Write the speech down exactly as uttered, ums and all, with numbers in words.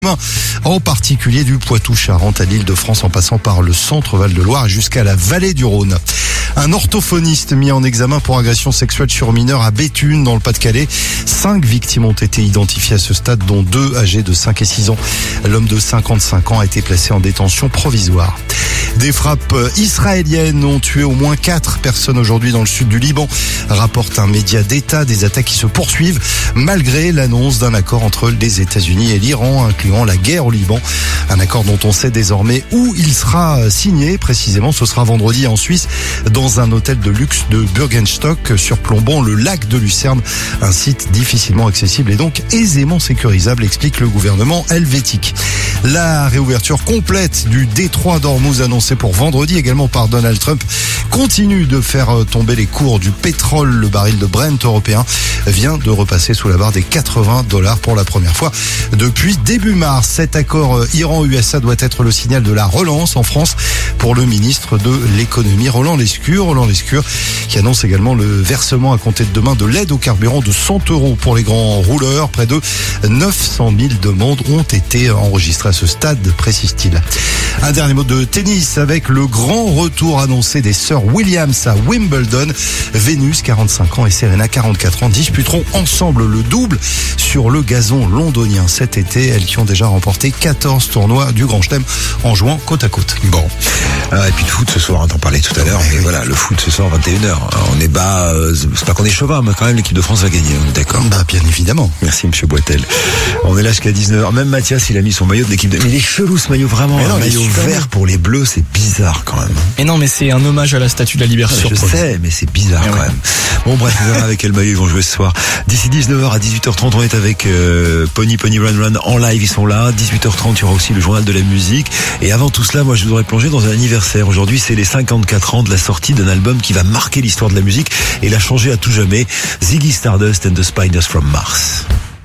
en particulier du Poitou-Charentes à l'Île-de-France en passant par le centre Val-de-Loire jusqu'à la vallée du Rhône. Un orthophoniste mis en examen pour agression sexuelle sur mineur à Béthune dans le Pas-de-Calais. Cinq victimes ont été identifiées à ce stade, dont deux âgées de cinq et six ans. L'homme de cinquante-cinq ans a été placé en détention provisoire. Des frappes israéliennes ont tué au moins quatre personnes aujourd'hui dans le sud du Liban, rapporte un média d'État. Des attaques qui se poursuivent malgré l'annonce d'un accord entre les États-Unis et l'Iran, incluant la guerre au Liban. Un accord dont on sait désormais où il sera signé. Précisément, ce sera vendredi en Suisse, dans un hôtel de luxe de Bürgenstock, surplombant le lac de Lucerne. Un site difficilement accessible et donc aisément sécurisable, explique le gouvernement helvétique. La réouverture complète du détroit d'Ormuz annoncée pour vendredi également par Donald Trump continue de faire tomber les cours du pétrole. Le baril de Brent européen vient de repasser sous la barre des quatre-vingts dollars pour la première fois depuis début mars. Cet accord Iran-U S A doit être le signal de la relance en France pour le ministre de l'économie Roland Lescure. Roland Lescure qui annonce également le versement à compter de demain de l'aide au carburant de cent euros pour les grands rouleurs. Près de neuf cent mille demandes ont été enregistrées à ce stade, précise-t-il. Un dernier mot de tennis avec le grand retour annoncé des sœurs Williams à Wimbledon. Venus, quarante-cinq ans, et Serena, quarante-quatre ans, disputeront ensemble le double sur le gazon londonien cet été. Elles qui ont déjà remporté quatorze tournois du Grand Chelem en jouant côte à côte. Bon. Euh, et puis le foot ce soir, on en parlait tout à l'heure, mais oui. Voilà, le foot ce soir, vingt et une heures. On est bas, euh, c'est pas qu'on est chauvin, mais quand même l'équipe de France va gagner, on est d'accord. Bah, bien évidemment. Merci monsieur Boitel. On est là jusqu'à dix-neuf heures. Même Mathias, il a mis son maillot de l'équipe de... Mais il est chelou ce maillot, vraiment. Mais non, un maillot vert pour les Bleus, c'est bizarre quand même. Mais non, mais c'est un hommage à la Statue de la Libération. Je sais, mais c'est bizarre quand même. Bon bref, on verra avec quel maillot ils vont jouer ce soir. D'ici dix-neuf heures à dix-huit heures trente, on est avec euh, Pony Pony Run Run en live, ils sont là. dix-huit heures trente, il y aura aussi le journal de la musique. Et avant tout cela, moi je voudrais plonger dans un anniversaire. Aujourd'hui, c'est les cinquante-quatre ans de la sortie d'un album qui va marquer l'histoire de la musique et la changer à tout jamais. Ziggy Stardust and the Spiders from Mars.